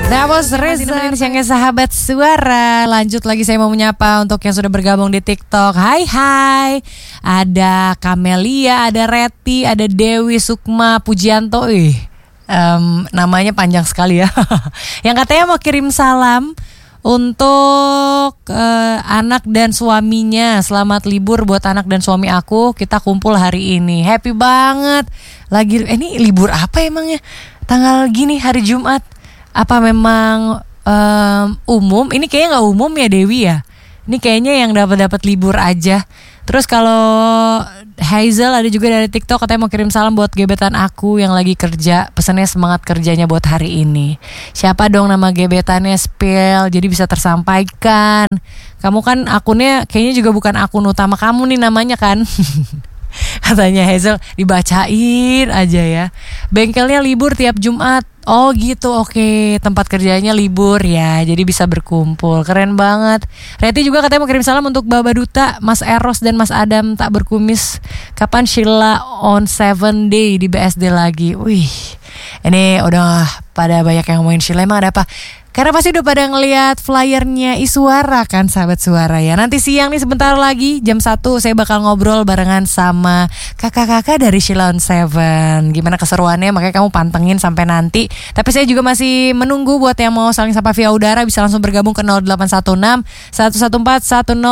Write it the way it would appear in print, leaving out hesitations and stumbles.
That was Reza siangnya sahabat suara. Lanjut lagi saya mau menyapa untuk yang sudah bergabung di TikTok. Hai. Ada Kamelia, ada Reti, ada Dewi, Sukma, Pujianto. Namanya panjang sekali ya. Yang katanya mau kirim salam untuk anak dan suaminya. Selamat libur buat anak dan suami aku. Kita kumpul hari ini. Happy banget. Lagi ini libur apa emangnya? Tanggal gini hari Jumat. Apa memang umum? Ini kayaknya nggak umum ya Dewi ya. Ini kayaknya yang dapat libur aja. Terus kalau Hazel ada juga dari TikTok katanya mau kirim salam buat gebetan aku yang lagi kerja. Pesannya semangat kerjanya buat hari ini. Siapa dong nama gebetannya spill jadi bisa tersampaikan. Kamu kan akunnya kayaknya juga bukan akun utama kamu nih namanya kan. Katanya Hazel dibacain aja ya. Bengkelnya libur tiap Jumat. Oh gitu, oke. Tempat kerjanya libur ya, jadi bisa berkumpul. Keren banget. Reti juga katanya mau kirim salam untuk Baba Duta, Mas Eros dan Mas Adam tak berkumis. Kapan Sheila on 7 day di BSD lagi? Wih, ini udah pada banyak yang ngomongin Sheila. Emang ada apa? Karena pasti udah pada ngelihat flyernya Iswara kan sahabat suara ya. Nanti siang nih sebentar lagi jam 1 saya bakal ngobrol barengan sama kakak-kakak dari Sheila on 7. Gimana keseruannya, makanya kamu pantengin sampai nanti. Tapi saya juga masih menunggu buat yang mau saling sapa via udara bisa langsung bergabung ke 0816 114 10